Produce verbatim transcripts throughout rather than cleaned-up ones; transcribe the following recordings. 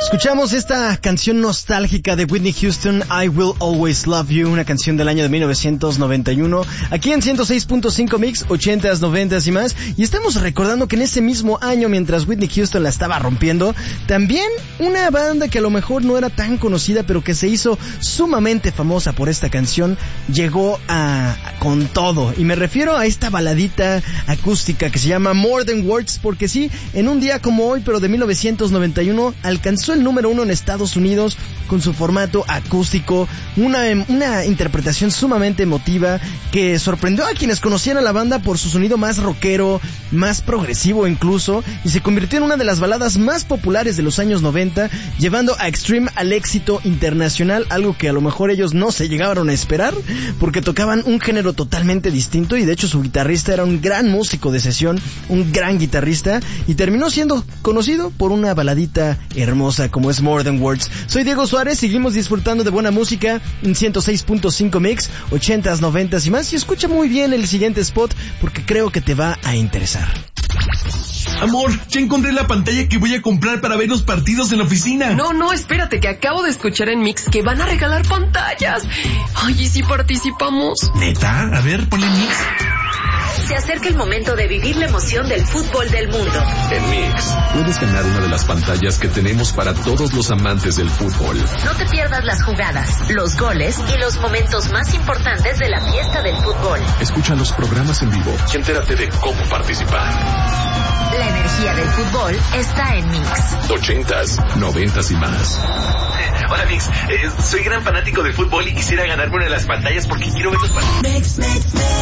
Escuchamos esta canción nostálgica de Whitney Houston, I Will Always Love You, una canción del año de mil novecientos noventa y uno, aquí en ciento seis punto cinco Mix, ochentas, noventas y más, y estamos recordando que en ese mismo año, mientras Whitney Houston la estaba rompiendo, también una banda que a lo mejor no era tan conocida, pero que se hizo sumamente famosa por esta canción, llegó a con todo, y me refiero a esta baladita acústica que se llama More Than Words, porque sí, en un día como hoy, pero de mil novecientos noventa y uno, alcanzó el número uno en Estados Unidos con su formato acústico, una, una interpretación sumamente emotiva que sorprendió a quienes conocían a la banda por su sonido más rockero, más progresivo incluso, y se convirtió en una de las baladas más populares de los años noventa, llevando a Extreme al éxito internacional, algo que a lo mejor ellos no se llegaron a esperar, porque tocaban un género totalmente distinto, y de hecho su guitarrista era un gran músico de sesión, un gran guitarrista, y terminó siendo conocido por una baladita hermosa como es More Than Words. Soy Diego Suárez, seguimos disfrutando de buena música en ciento seis punto cinco Mix, ochentas, noventas y más, y escucha muy bien el siguiente spot porque creo que te va a interesar. Amor, ya encontré la pantalla que voy a comprar para ver los partidos en la oficina. No, no, espérate, que acabo de escuchar en Mix que van a regalar pantallas. Ay, ¿y si participamos? ¿Neta? A ver, ponle Mix. Se acerca el momento de vivir la emoción del fútbol del mundo. En Mix, puedes ganar una de las pantallas que tenemos para todos los amantes del fútbol. No te pierdas las jugadas, los goles y los momentos más importantes de la fiesta del fútbol. Escucha los programas en vivo y entérate de cómo participar. La energía del fútbol está en Mix. Ochentas, noventas y más. Hola Mix, eh, soy gran fanático del fútbol y quisiera ganarme una de las pantallas porque quiero ver los partidos. Mix, mix, mix.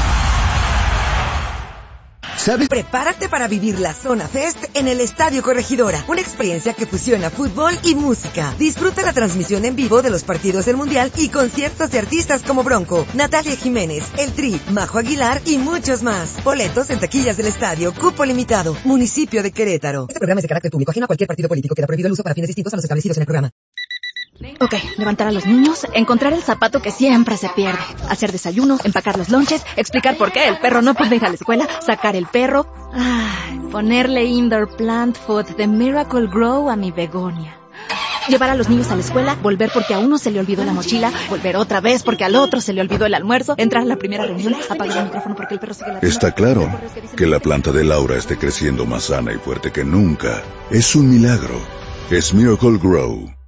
¿Sabes? Prepárate para vivir la Zona Fest en el Estadio Corregidora, una experiencia que fusiona fútbol y música. Disfruta la transmisión en vivo de los partidos del Mundial y conciertos de artistas como Bronco, Natalia Jiménez, El Tri, Majo Aguilar y muchos más. Boletos en taquillas del estadio, cupo limitado, municipio de Querétaro. Este programa es de carácter público, ajeno a cualquier partido político. Queda prohibido el uso para fines distintos a los establecidos en el programa. Ok, levantar a los niños, encontrar el zapato que siempre se pierde, hacer desayuno, empacar los lonches, explicar por qué el perro no puede ir a la escuela, sacar el perro, ay, ponerle indoor plant food de Miracle Grow a mi begonia. Llevar a los niños a la escuela, volver porque a uno se le olvidó la mochila, volver otra vez porque al otro se le olvidó el almuerzo, entrar a la primera reunión, apagar el micrófono porque el perro sigue ladrando. Está claro que la planta de Laura esté creciendo más sana y fuerte que nunca. Es un milagro. Es Miracle Grow.